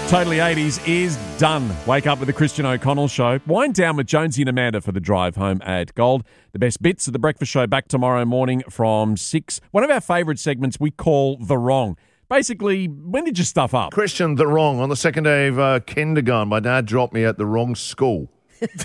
Totally 80s is done. Wake up with the Christian O'Connell Show. Wind down with Jonesy and Amanda for the drive home at Gold. The best bits of the breakfast show back tomorrow morning from 6. One of our favourite segments we call The Wrong. Basically, when did you stuff up? Christian, the wrong. On the second day of kindergarten, my dad dropped me at the wrong school. It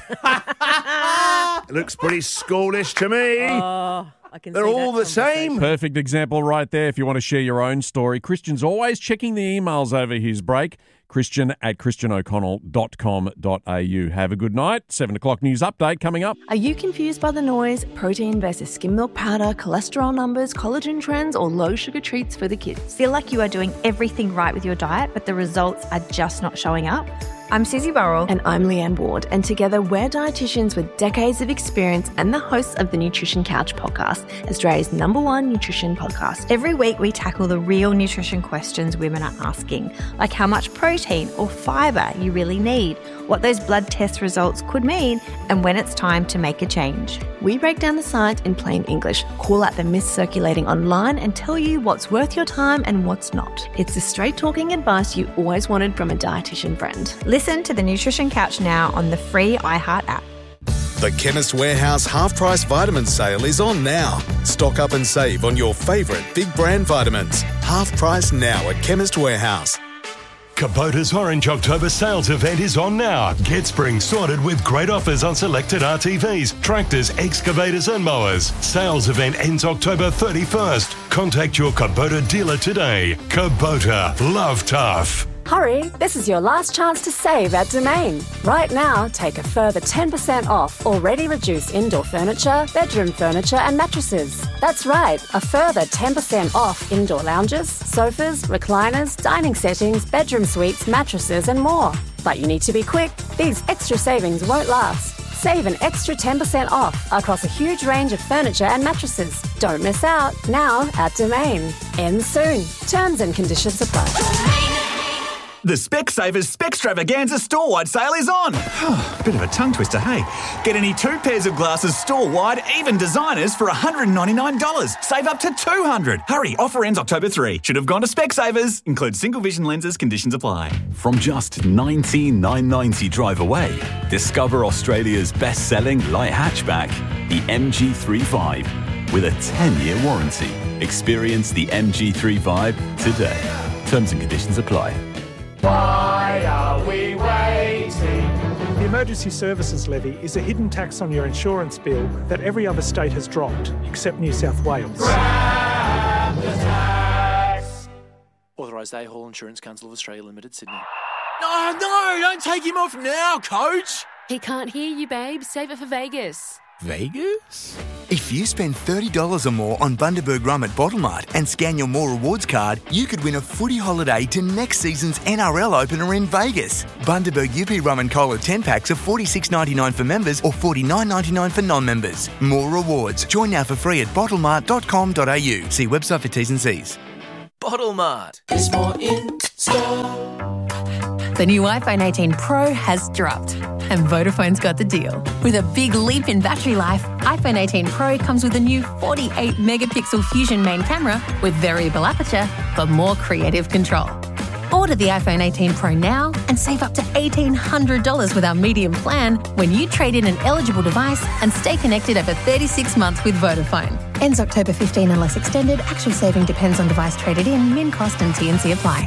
looks pretty schoolish to me. I can They're see all that the same. Perfect example right there if you want to share your own story. Christian's always checking the emails over his break. Christian at christianoconnell.com.au. Have a good night. 7 o'clock news update coming up. Are you confused by the noise, protein versus skim milk powder, cholesterol numbers, collagen trends, or low sugar treats for the kids? Feel like you are doing everything right with your diet, but the results are just not showing up? I'm Susie Burrell. And I'm Leanne Ward, and together we're dietitians with decades of experience and the hosts of the Nutrition Couch podcast, Australia's #1 nutrition podcast. Every week we tackle the real nutrition questions women are asking, like how much protein or fibre you really need, what those blood test results could mean, and when it's time to make a change. We break down the science in plain English, call out the myths circulating online, and tell you what's worth your time and what's not. It's the straight-talking advice you always wanted from a dietitian friend. Listen to the Nutrition Couch now on the free iHeart app. The Chemist Warehouse half-price vitamin sale is on now. Stock up and save on your favourite big brand vitamins. Half price now at Chemist Warehouse. Kubota's Orange October sales event is on now. Get spring sorted with great offers on selected RTVs, tractors, excavators and mowers. Sales event ends October 31st. Contact your Kubota dealer today. Kubota, love tough. Hurry, this is your last chance to save at Domain. Right now, take a further 10% off already reduced indoor furniture, bedroom furniture and mattresses. That's right, a further 10% off indoor lounges, sofas, recliners, dining settings, bedroom suites, mattresses and more. But you need to be quick. These extra savings won't last. Save an extra 10% off across a huge range of furniture and mattresses. Don't miss out. Now at Domain. Ends soon. Terms and conditions apply. The Specsavers Specstravaganza store-wide sale is on. Bit of a tongue twister, hey? Get any 2 pairs of glasses store-wide, even designers, for $199. Save up to $200. Hurry, offer ends October 3. Should have gone to Specsavers. Includes single vision lenses, conditions apply. From just $19,990 drive away, discover Australia's best-selling light hatchback, the MG3 with a 10-year warranty. Experience the MG3 today. Terms and conditions apply. Why are we waiting? The Emergency Services Levy is a hidden tax on your insurance bill that every other state has dropped, except New South Wales. Grab the tax. Authorised A-Hall Insurance Council of Australia Limited, Sydney. No, don't take him off now, Coach. He can't hear you, babe. Save it for Vegas. Vegas? If you spend $30 or more on Bundaberg Rum at Bottlemart and scan your More Rewards card, you could win a footy holiday to next season's NRL opener in Vegas. Bundaberg UP Rum and Cola 10-packs are $46.99 for members or $49.99 for non-members. More Rewards. Join now for free at bottlemart.com.au. See website for T's and C's. Bottlemart. There's more in store. The new iPhone 18 Pro has dropped, and Vodafone's got the deal. With a big leap in battery life, iPhone 18 Pro comes with a new 48-megapixel Fusion main camera with variable aperture for more creative control. Order the iPhone 18 Pro now and save up to $1,800 with our medium plan when you trade in an eligible device and stay connected over 36 months with Vodafone. Ends October 15 unless extended. Actual saving depends on device traded in. Min cost and T&C apply.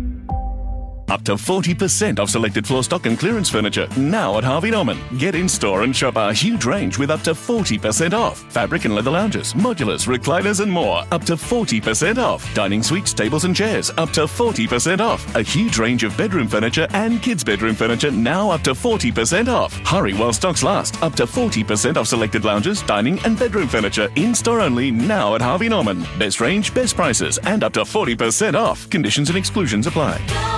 Up to 40% off selected floor stock and clearance furniture now at Harvey Norman. Get in store and shop our huge range with up to 40% off. Fabric and leather lounges, modulars, recliners and more. Up to 40% off. Dining suites, tables and chairs. Up to 40% off. A huge range of bedroom furniture and kids' bedroom furniture now up to 40% off. Hurry while stocks last. Up to 40% off selected lounges, dining and bedroom furniture. In store only now at Harvey Norman. Best range, best prices and up to 40% off. Conditions and exclusions apply.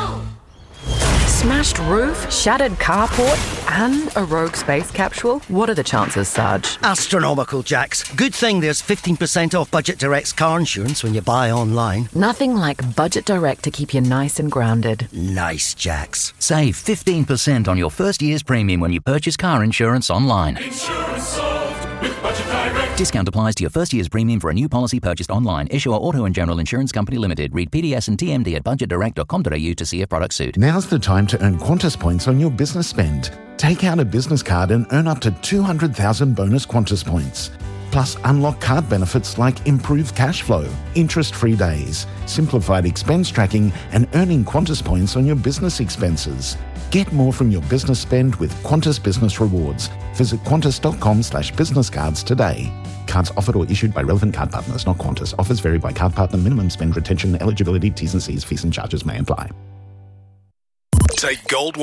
Smashed roof, shattered carport, and a rogue space capsule? What are the chances, Sarge? Astronomical, Jax. Good thing there's 15% off Budget Direct's car insurance when you buy online. Nothing like Budget Direct to keep you nice and grounded. Nice, Jax. Save 15% on your first year's premium when you purchase car insurance online. Insurance solved with Budget Direct. Discount applies to your first year's premium for a new policy purchased online. Issuer Auto & General Insurance Company Limited. Read PDS and TMD at budgetdirect.com.au to see if products suit. Now's the time to earn Qantas points on your business spend. Take out a business card and earn up to 200,000 bonus Qantas points. Plus, unlock card benefits like improved cash flow, interest-free days, simplified expense tracking, and earning Qantas points on your business expenses. Get more from your business spend with Qantas Business Rewards. Visit qantas.com/business cards today. Cards offered or issued by relevant card partners, not Qantas. Offers vary by card partner. Minimum spend, retention, eligibility, T's and C's, fees and charges may apply. Take Gold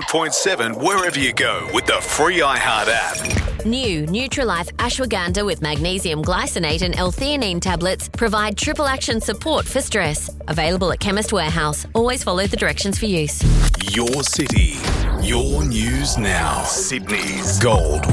101.7 wherever you go with the free iHeart app. New Nutrilife Ashwagandha with magnesium glycinate and L-theanine tablets provide triple action support for stress. Available at Chemist Warehouse. Always follow the directions for use. Your city, your news now. Sydney's Gold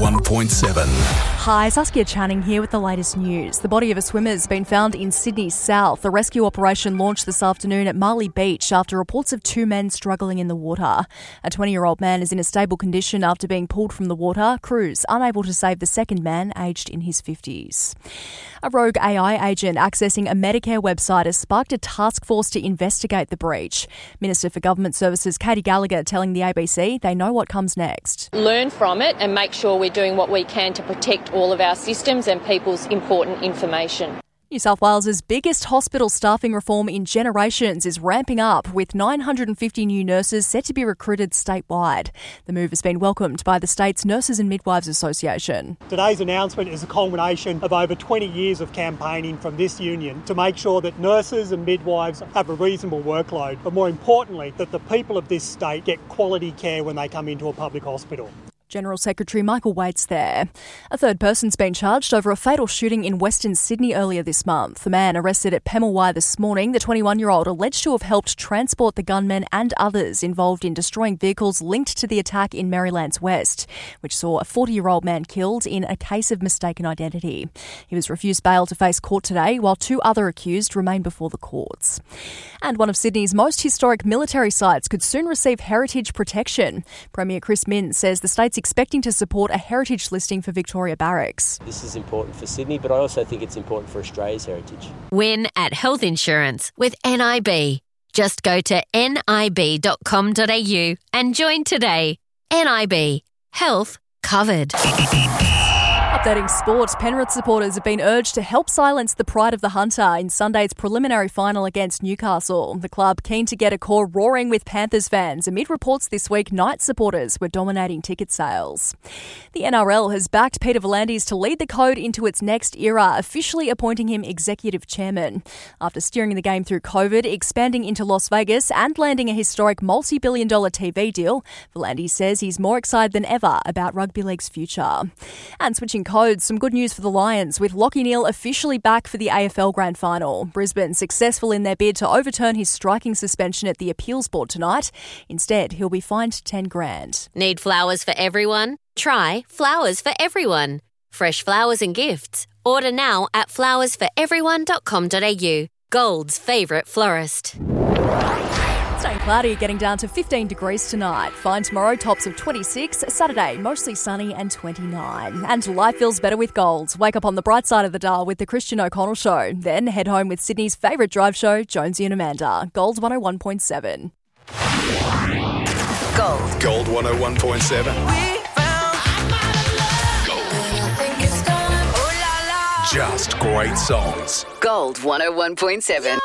101.7. Hi, Saskia Channing here with the latest news. The body of a swimmer has been found in Sydney's south. The rescue operation launched this afternoon at Marley Beach after reports of two men struggling in the water. A 20-year-old man is in a stable condition after being pulled from the water. Crews unable to save the second man, aged in his 50s. A rogue AI agent accessing a Medicare website has sparked a task force to investigate the breach. Minister for Government Services Katie Gallagher telling the ABC they know what comes next. Learn from it and make sure we're doing what we can to protect all of our systems and people's important information. New South Wales' biggest hospital staffing reform in generations is ramping up, with 950 new nurses set to be recruited statewide. The move has been welcomed by the state's Nurses and Midwives Association. Today's announcement is a culmination of over 20 years of campaigning from this union to make sure that nurses and midwives have a reasonable workload, but more importantly, that the people of this state get quality care when they come into a public hospital. General Secretary Michael Waite's there. A third person's been charged over a fatal shooting in Western Sydney earlier this month. The man arrested at Pemulwuy this morning, the 21-year-old alleged to have helped transport the gunman and others involved in destroying vehicles linked to the attack in Maryland's West, which saw a 40-year-old man killed in a case of mistaken identity. He was refused bail to face court today, while two other accused remain before the courts. And one of Sydney's most historic military sites could soon receive heritage protection. Premier Chris Minns says the state's expecting to support a heritage listing for Victoria Barracks. This is important for Sydney, but I also think it's important for Australia's heritage. Win at health insurance with NIB. Just go to nib.com.au and join today. NIB. Health covered. Updating sport, Penrith supporters have been urged to help silence the pride of the Hunter in Sunday's preliminary final against Newcastle. The club keen to get a core roaring with Panthers fans amid reports this week Knights supporters were dominating ticket sales. The NRL has backed Peter V'landys to lead the Code into its next era, officially appointing him executive chairman. After steering the game through COVID, expanding into Las Vegas and landing a historic multi-billion-dollar TV deal, V'landys says he's more excited than ever about rugby league's future. And switching codes, some good news for the Lions, with Lachie Neale officially back for the AFL Grand Final. Brisbane successful in their bid to overturn his striking suspension at the appeals board tonight. Instead, he'll be fined $10,000. Need flowers for everyone? Try Flowers for Everyone. Fresh flowers and gifts. Order now at flowersforeveryone.com.au. Gold's favourite florist. Staying cloudy, getting down to 15 degrees tonight. Fine tomorrow, tops of 26. Saturday, mostly sunny and 29. And life feels better with Gold. Wake up on the bright side of the dial with the Christian O'Connell Show. Then head home with Sydney's favourite drive show, Jonesy and Amanda. Gold 101.7. Gold 101.7. Just great songs. Gold 101.7.